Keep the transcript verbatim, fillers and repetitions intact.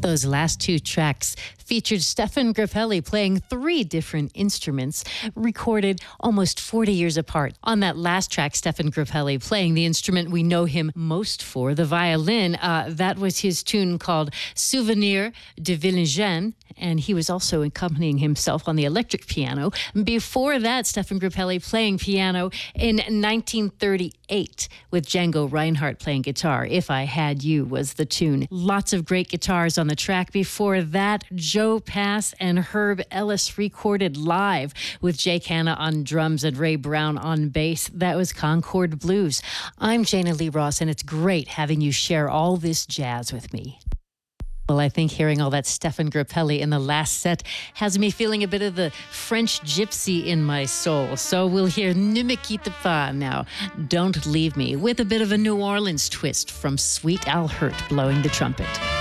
Those last two tracks featured Stefan Grappelli playing three different instruments, recorded almost forty years apart. On that last track, Stefan Grappelli playing the instrument we know him most for, the violin. Uh, that was his tune called Souvenir de Villingen, and he was also accompanying himself on the electric piano. Before that, Stefan Grappelli playing piano in nineteen thirty-eight with Django Reinhardt playing guitar. If I Had You was the tune. Lots of great guitars on the track. Before that, Joe Pass and Herb Ellis recorded live with Jake Hanna on drums and Ray Brown on bass. That was Concord Blues. I'm Jana Lee Ross, and it's great having you share all this jazz with me. Well, I think hearing all that Stefan Grappelli in the last set has me feeling a bit of the French gypsy in my soul. So we'll hear Ne me quitte pas now, Don't Leave Me, with a bit of a New Orleans twist from Sweet Al Hirt blowing the trumpet.